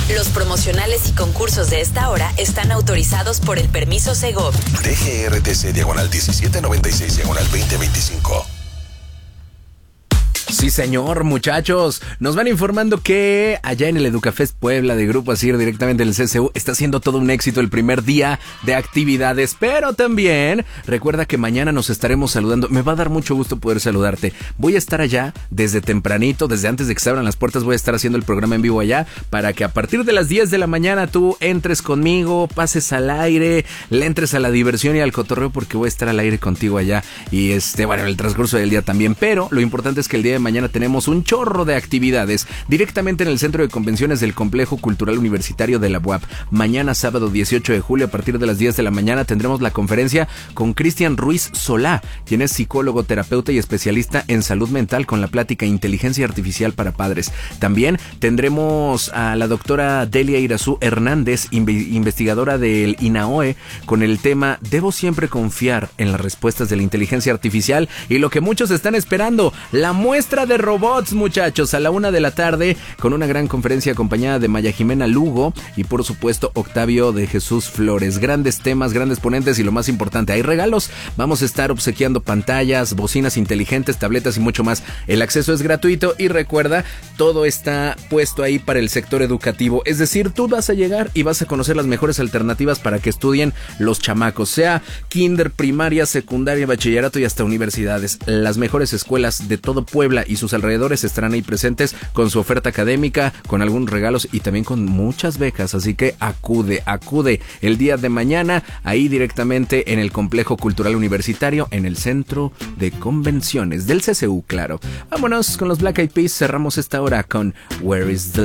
Los promocionales y concursos de esta hora están autorizados por el permiso Segov. DGRTC /1796/2025. Sí, señor, muchachos. Nos van informando que allá en el Educafest Puebla de Grupo Asir, directamente en el CCU, está siendo todo un éxito el primer día de actividades. Pero también recuerda que mañana nos estaremos saludando. Me va a dar mucho gusto poder saludarte. Voy a estar allá desde tempranito, desde antes de que se abran las puertas. Voy a estar haciendo el programa en vivo allá para que a partir de las 10 de la mañana tú entres conmigo, pases al aire, le entres a la diversión y al cotorreo, porque voy a estar al aire contigo allá. Y bueno, en el transcurso del día también. Pero lo importante es que el día de mañana tenemos un chorro de actividades directamente en el Centro de Convenciones del Complejo Cultural Universitario de la UAP. Mañana, sábado 18 de julio, a partir de las 10 de la mañana, tendremos la conferencia con Cristian Ruiz Solá, quien es psicólogo, terapeuta y especialista en salud mental, con la plática Inteligencia Artificial para Padres. También tendremos a la doctora Delia Irazú Hernández, investigadora del INAOE, con el tema ¿Debo siempre confiar en las respuestas de la inteligencia artificial? Y lo que muchos están esperando, la muestra de robots, muchachos, a la 1 de la tarde, con una gran conferencia acompañada de Maya Jimena Lugo y por supuesto Octavio de Jesús Flores. Grandes temas, grandes ponentes y lo más importante, hay regalos. Vamos a estar obsequiando pantallas, bocinas inteligentes, tabletas y mucho más. El acceso es gratuito y recuerda, todo está puesto ahí para el sector educativo. Es decir, tú vas a llegar y vas a conocer las mejores alternativas para que estudien los chamacos, sea kinder, primaria, secundaria, bachillerato y hasta universidades. Las mejores escuelas de todo Puebla y sus alrededores estarán ahí presentes con su oferta académica, con algunos regalos y también con muchas becas, así que acude el día de mañana ahí directamente en el Complejo Cultural Universitario, en el Centro de Convenciones del CCU, claro. Vámonos con los Black Eyed Peas, cerramos esta hora con Where is the